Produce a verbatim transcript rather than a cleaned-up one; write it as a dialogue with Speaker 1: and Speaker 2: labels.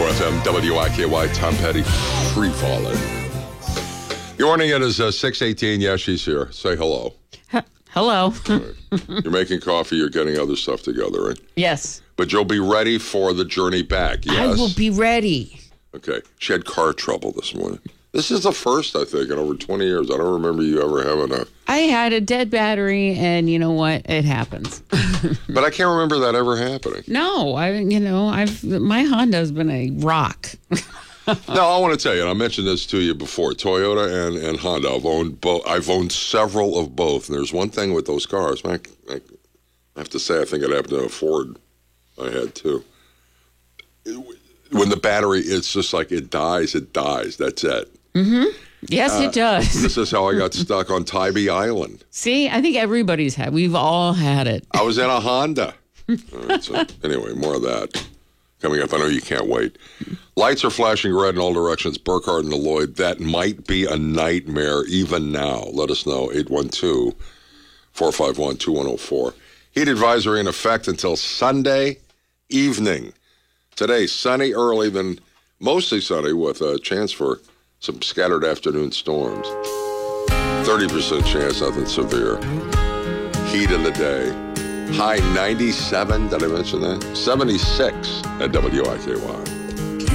Speaker 1: ninety-four F M, W I K Y, Tom Petty, Free Falling. Good morning, it is uh, six eighteen. Yeah, she's here. Say hello.
Speaker 2: H- hello.
Speaker 1: Right. You're making coffee, you're getting other stuff together, right?
Speaker 2: Yes.
Speaker 1: But you'll be ready for the journey back, yes?
Speaker 2: I will be ready.
Speaker 1: Okay. She had car trouble this morning. This is the first, I think, in over twenty years. I don't remember you ever having a...
Speaker 2: I had a dead battery, and you know what? It happens.
Speaker 1: But I can't remember that ever happening.
Speaker 2: No, I, you know, I've my Honda's been a rock.
Speaker 1: No, I want to tell you, and I mentioned this to you before. Toyota and, and Honda, I've owned both. I've owned several of both. And there's one thing with those cars. I, I have to say, I think it happened to a Ford I had too. It, when the battery, it's just like it dies, it dies. That's it.
Speaker 2: Mm-hmm. Yes, uh, it does.
Speaker 1: This is how I got stuck on Tybee Island.
Speaker 2: See, I think everybody's had. We've all had it.
Speaker 1: I was in a Honda. All right, so anyway, more of that coming up. I know you can't wait. Lights are flashing red in all directions. Burkhardt and Lloyd. That might be a nightmare even now. Let us know. eight one two, four five one, two one zero four. Heat advisory in effect until Sunday evening. Today, sunny early, then mostly sunny with a chance for some scattered afternoon storms. thirty percent chance, nothing severe. Heat of the day. High ninety-seven, did I mention that? seventy-six at W I K Y.